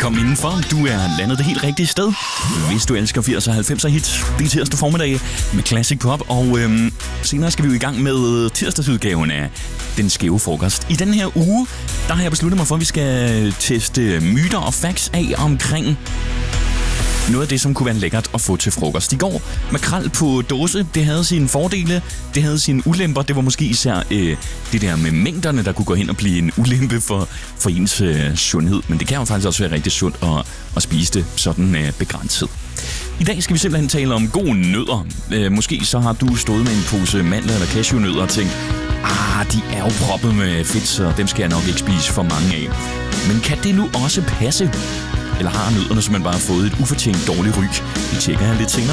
Velkommen indenfor. Du er landet det helt rigtige sted. Hvis du elsker 80'er og 90'er hits, det er tirsdag formiddag med Classic Pop. Og senere skal vi jo i gang med tirsdagsudgaven af Den Skæve Frokost. I den her uge, der har jeg besluttet mig for, at vi skal teste myter og facts af omkring noget af det, som kunne være lækkert at få til frokost. I går, makrel på dåse, det havde sine fordele, det havde sine ulemper. Det var måske især det der med mængderne, der kunne gå hen og blive en ulempe for ens sundhed. Men det kan jo faktisk også være rigtig sundt at spise det sådan begrænset. I dag skal vi simpelthen tale om gode nødder. Måske så har du stået med en pose mandler eller cashewnødder og tænkt, de er jo proppet med fedt, så dem skal jeg nok ikke spise for mange af. Men kan det nu også passe? Eller har nødderne, som man bare har fået et ufortjent dårligt ry? Det tjekker jeg lidt senere.